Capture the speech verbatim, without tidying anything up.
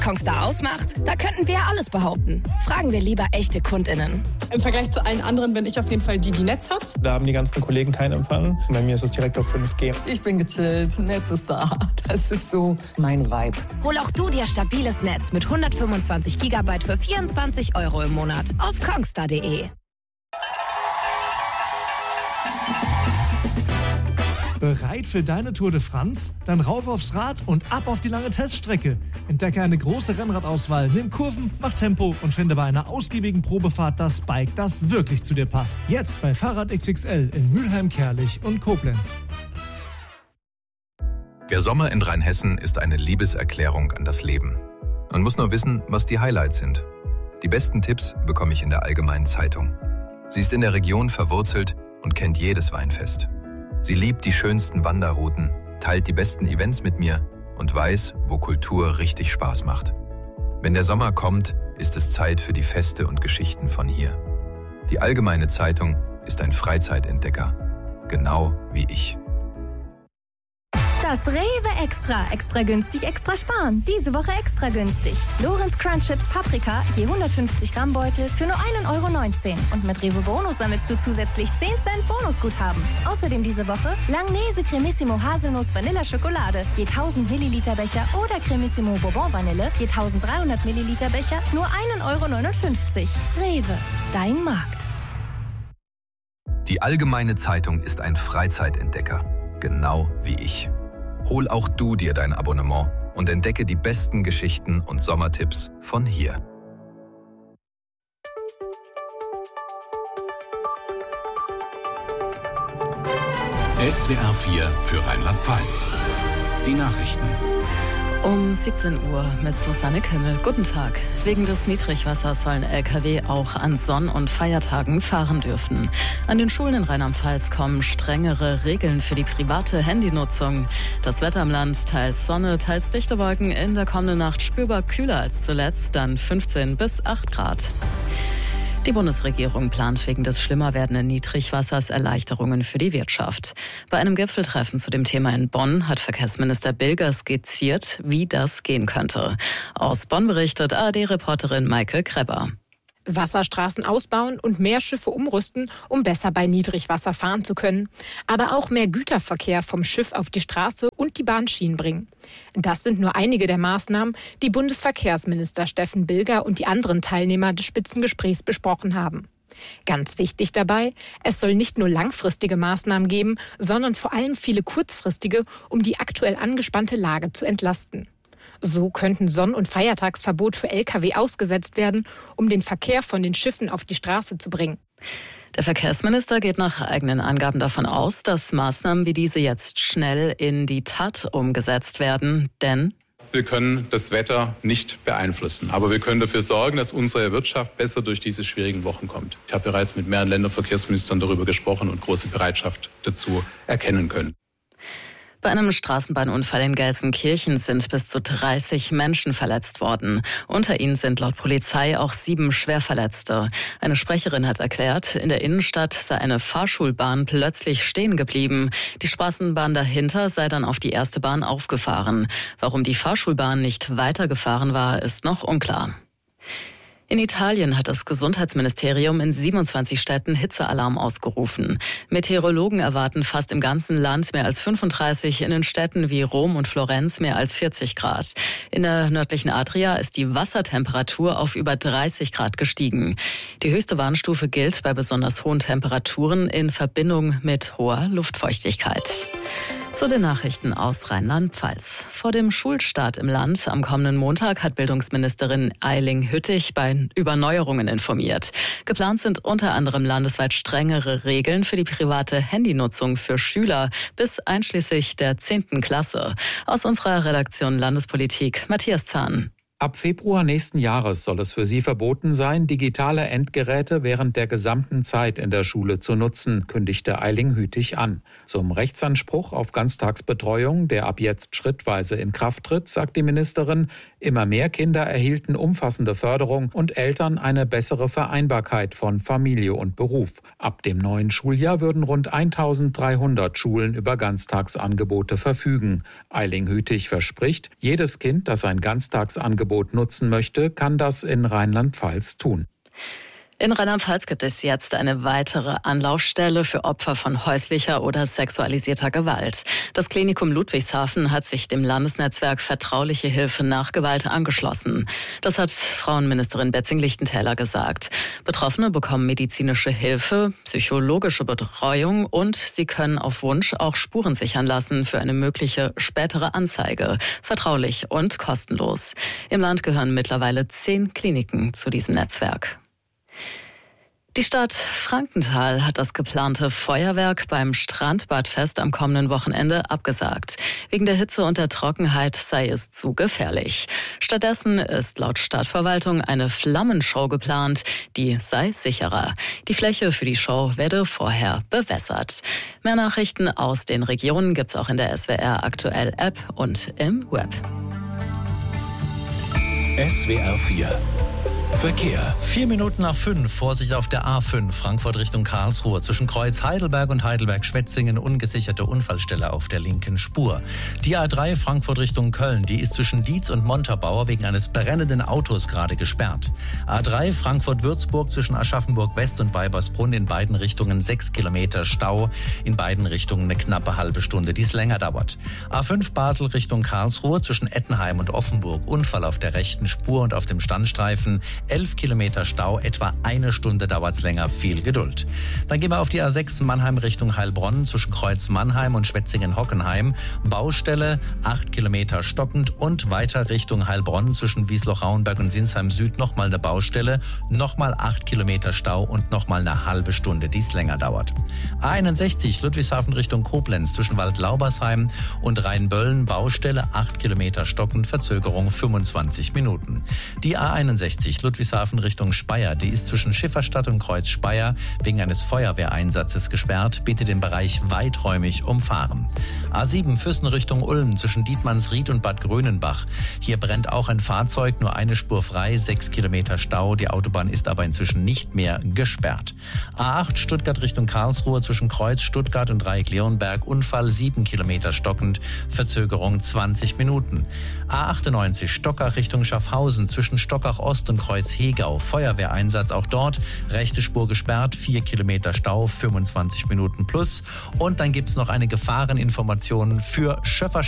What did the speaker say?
Kongstar ausmacht? Da könnten wir ja alles behaupten. Fragen wir lieber echte KundInnen. Im Vergleich zu allen anderen bin ich auf jeden Fall die, die Netz hat. Da haben die ganzen Kollegen keinen Empfang. Bei mir ist es direkt auf fünf G. Ich bin gechillt, Netz ist da. Das ist so mein Vibe. Hol auch du dir stabiles Netz mit hundertfünfundzwanzig Gigabyte für vierundzwanzig Euro im Monat auf kongstar punkt de. Bereit für deine Tour de France? Dann rauf aufs Rad und ab auf die lange Teststrecke. Entdecke eine große Rennradauswahl, nimm Kurven, mach Tempo und finde bei einer ausgiebigen Probefahrt das Bike, das wirklich zu dir passt. Jetzt bei Fahrrad X X L in Mülheim, Kerlich und Koblenz. Der Sommer in Rheinhessen ist eine Liebeserklärung an das Leben. Man muss nur wissen, was die Highlights sind. Die besten Tipps bekomme ich in der Allgemeinen Zeitung. Sie ist in der Region verwurzelt und kennt jedes Weinfest. Sie liebt die schönsten Wanderrouten, teilt die besten Events mit mir und weiß, wo Kultur richtig Spaß macht. Wenn der Sommer kommt, ist es Zeit für die Feste und Geschichten von hier. Die Allgemeine Zeitung ist ein Freizeitentdecker, genau wie ich. Das Rewe Extra. Extra günstig, extra sparen. Diese Woche extra günstig. Lorenz Crunch Chips Paprika, je hundertfünfzig Gramm Beutel für nur ein Euro neunzehn. Und mit Rewe Bonus sammelst du zusätzlich zehn Cent Bonusguthaben. Außerdem diese Woche Langnese Cremissimo Haselnuss Vanilla Schokolade, je tausend Milliliter Becher oder Cremissimo Bourbon Vanille, je dreizehnhundert Milliliter Becher, nur ein Euro neunundfünfzig. Rewe, dein Markt. Die Allgemeine Zeitung ist ein Freizeitentdecker, genau wie ich. Hol auch du dir dein Abonnement und entdecke die besten Geschichten und Sommertipps von hier. S W R vier für Rheinland-Pfalz. Die Nachrichten. Um siebzehn Uhr mit Susanne Kimmel. Guten Tag. Wegen des Niedrigwassers sollen L K W auch an Sonn- und Feiertagen fahren dürfen. An den Schulen in Rheinland-Pfalz kommen strengere Regeln für die private Handynutzung. Das Wetter im Land, teils Sonne, teils dichte Wolken, in der kommenden Nacht spürbar kühler als zuletzt, dann fünfzehn bis acht Grad. Die Bundesregierung plant wegen des schlimmer werdenden Niedrigwassers Erleichterungen für die Wirtschaft. Bei einem Gipfeltreffen zu dem Thema in Bonn hat Verkehrsminister Bilger skizziert, wie das gehen könnte. Aus Bonn berichtet A R D-Reporterin Maike Kreber. Wasserstraßen ausbauen und mehr Schiffe umrüsten, um besser bei Niedrigwasser fahren zu können. Aber auch mehr Güterverkehr vom Schiff auf die Straße und die Bahnschienen bringen. Das sind nur einige der Maßnahmen, die Bundesverkehrsminister Steffen Bilger und die anderen Teilnehmer des Spitzengesprächs besprochen haben. Ganz wichtig dabei, es soll nicht nur langfristige Maßnahmen geben, sondern vor allem viele kurzfristige, um die aktuell angespannte Lage zu entlasten. So könnten Sonn- und Feiertagsverbot für L K W ausgesetzt werden, um den Verkehr von den Schiffen auf die Straße zu bringen. Der Verkehrsminister geht nach eigenen Angaben davon aus, dass Maßnahmen wie diese jetzt schnell in die Tat umgesetzt werden, denn wir können das Wetter nicht beeinflussen, aber wir können dafür sorgen, dass unsere Wirtschaft besser durch diese schwierigen Wochen kommt. Ich habe bereits mit mehreren Länderverkehrsministern darüber gesprochen und große Bereitschaft dazu erkennen können. Bei einem Straßenbahnunfall in Gelsenkirchen sind bis zu dreißig Menschen verletzt worden. Unter ihnen sind laut Polizei auch sieben Schwerverletzte. Eine Sprecherin hat erklärt, in der Innenstadt sei eine Fahrschulbahn plötzlich stehen geblieben. Die Straßenbahn dahinter sei dann auf die erste Bahn aufgefahren. Warum die Fahrschulbahn nicht weitergefahren war, ist noch unklar. In Italien hat das Gesundheitsministerium in siebenundzwanzig Städten Hitzealarm ausgerufen. Meteorologen erwarten fast im ganzen Land mehr als fünfunddreißig, in den Städten wie Rom und Florenz mehr als vierzig Grad. In der nördlichen Adria ist die Wassertemperatur auf über dreißig Grad gestiegen. Die höchste Warnstufe gilt bei besonders hohen Temperaturen in Verbindung mit hoher Luftfeuchtigkeit. Zu den Nachrichten aus Rheinland-Pfalz. Vor dem Schulstart im Land am kommenden Montag hat Bildungsministerin Eiling Hüttich bei über Neuerungen informiert. Geplant sind unter anderem landesweit strengere Regeln für die private Handynutzung für Schüler bis einschließlich der zehnten Klasse. Aus unserer Redaktion Landespolitik, Matthias Zahn. Ab Februar nächsten Jahres soll es für sie verboten sein, digitale Endgeräte während der gesamten Zeit in der Schule zu nutzen, kündigte Eiling Hüttich an. Zum Rechtsanspruch auf Ganztagsbetreuung, der ab jetzt schrittweise in Kraft tritt, sagt die Ministerin, immer mehr Kinder erhielten umfassende Förderung und Eltern eine bessere Vereinbarkeit von Familie und Beruf. Ab dem neuen Schuljahr würden rund eintausenddreihundert Schulen über Ganztagsangebote verfügen. Eiling Hüttich verspricht, jedes Kind, das ein Ganztagsangebot Hilfsangebot nutzen möchte, kann das in Rheinland-Pfalz tun. In Rheinland-Pfalz gibt es jetzt eine weitere Anlaufstelle für Opfer von häuslicher oder sexualisierter Gewalt. Das Klinikum Ludwigshafen hat sich dem Landesnetzwerk Vertrauliche Hilfe nach Gewalt angeschlossen. Das hat Frauenministerin Betzing-Lichtentäler gesagt. Betroffene bekommen medizinische Hilfe, psychologische Betreuung und sie können auf Wunsch auch Spuren sichern lassen für eine mögliche spätere Anzeige. Vertraulich und kostenlos. Im Land gehören mittlerweile zehn Kliniken zu diesem Netzwerk. Die Stadt Frankenthal hat das geplante Feuerwerk beim Strandbadfest am kommenden Wochenende abgesagt. Wegen der Hitze und der Trockenheit sei es zu gefährlich. Stattdessen ist laut Stadtverwaltung eine Flammenshow geplant, die sei sicherer. Die Fläche für die Show werde vorher bewässert. Mehr Nachrichten aus den Regionen gibt's auch in der S W R Aktuell App und im Web. S W R vier Verkehr. Vier Minuten nach fünf. Vorsicht auf der A fünf. Frankfurt Richtung Karlsruhe. Zwischen Kreuz Heidelberg und Heidelberg-Schwetzingen ungesicherte Unfallstelle auf der linken Spur. Die A drei Frankfurt Richtung Köln. Die ist zwischen Dietz und Montabaur wegen eines brennenden Autos gerade gesperrt. A drei Frankfurt-Würzburg zwischen Aschaffenburg West und Weibersbrunn in beiden Richtungen sechs Kilometer Stau. In beiden Richtungen eine knappe halbe Stunde, die es länger dauert. A fünf Basel Richtung Karlsruhe zwischen Ettenheim und Offenburg. Unfall auf der rechten Spur und auf dem Standstreifen. elf Kilometer Stau, etwa eine Stunde dauert's länger, viel Geduld. Dann gehen wir auf die A sechs Mannheim Richtung Heilbronn zwischen Kreuz Mannheim und Schwetzingen-Hockenheim. Baustelle, acht Kilometer stockend und weiter Richtung Heilbronn zwischen Wiesloch-Rauenberg und Sinsheim Süd nochmal eine Baustelle, nochmal acht Kilometer Stau und nochmal eine halbe Stunde, die es länger dauert. A einundsechzig Ludwigshafen Richtung Koblenz zwischen Waldlaubersheim und Rheinböllen, Baustelle, acht Kilometer stockend, Verzögerung fünfundzwanzig Minuten. Die A einundsechzig Ludwigshafen Richtung Speyer, die ist zwischen Schifferstadt und Kreuz Speyer wegen eines Feuerwehreinsatzes gesperrt. Bitte den Bereich weiträumig umfahren. A sieben Füssen Richtung Ulm zwischen Dietmannsried und Bad Grönenbach. Hier brennt auch ein Fahrzeug, nur eine Spur frei, sechs Kilometer Stau. Die Autobahn ist aber inzwischen nicht mehr gesperrt. A acht Stuttgart Richtung Karlsruhe zwischen Kreuz Stuttgart und Dreieck-Leonberg. Unfall sieben Kilometer stockend, Verzögerung zwanzig Minuten. A achtundneunzig Stockach Richtung Schaffhausen zwischen Stockach Ost und Kreuz Hegau. Feuerwehreinsatz auch dort. Rechte Spur gesperrt, vier Kilometer Stau, fünfundzwanzig Minuten plus. Und dann gibt's noch eine Gefahreninformation für Schöffer